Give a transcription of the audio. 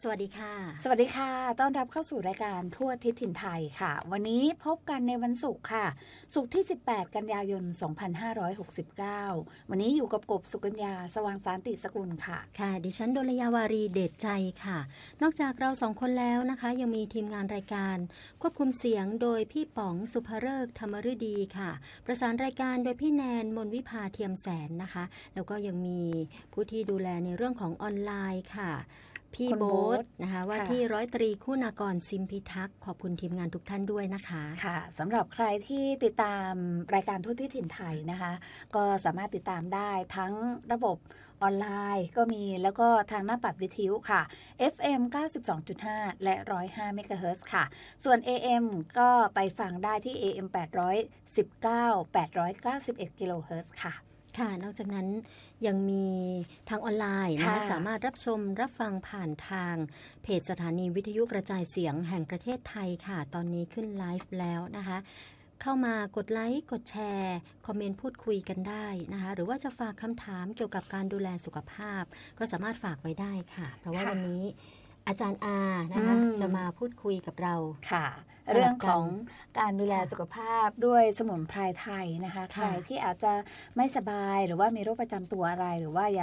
สวัสดีค่ะสวัสดีค่ะต้อนรับเข้าสู่รายการทั่วทิศถิ่นไทยค่ะวันนี้พบกันในวันศุกร์ค่ะศุกร์ที่18กันยายน2569วันนี้อยู่กับกบสุกัญญาสว่างสานติสกุลค่ะค่ะดิฉันดลยาวารีเดชใจค่ะนอกจากเราสองคนแล้วนะคะยังมีทีมงานรายการควบคุมเสียงโดยพี่ป๋องสุภฤกษ์ธรรมฤดีค่ะประสานรายการโดยพี่แนนมนวิภาเทียมแสนนะคะแล้วก็ยังมีผู้ที่ดูแลในเรื่องของออนไลน์ค่ะพี่โบ๊ทนะคะว่าที่ร้อยตรีคุณากรซิมพิทักษ์ขอบคุณทีมงานทุกท่านด้วยนะคะค่ะสำหรับใครที่ติดตามรายการทั่วทิศถิ่นไทยนะคะก็สามารถติดตามได้ทั้งระบบออนไลน์ก็มีแล้วก็ทางหน้าปัดวิทยุค่ะ FM 92.5 และ 105 เมกะเฮิรตซ์ค่ะส่วน AM ก็ไปฟังได้ที่ AM 819 891 กิโลเฮิรตซ์ค่ะค่ะนอกจากนั้นยังมีทางออนไลน์นะคะสามารถรับชมรับฟังผ่านทางเพจสถานีวิทยุกระจายเสียงแห่งประเทศไทยค่ะตอนนี้ขึ้นไลฟ์แล้วนะคะเข้ามากดไลค์กดแชร์คอมเมนต์พูดคุยกันได้นะคะหรือว่าจะฝากคำถามเกี่ยวกับการดูแลสุขภาพก็สามารถฝากไว้ได้ค่ะเพราะว่าวันนี้อาจารย์อานะคะจะมาพูดคุยกับเราค่ะเรื่องของการดูแลสุขภาพด้วยสมุนไพรไทยนะคะใครที่อาจจะไม่สบายหรือว่ามีโรคประจำตัวอะไรหรือว่า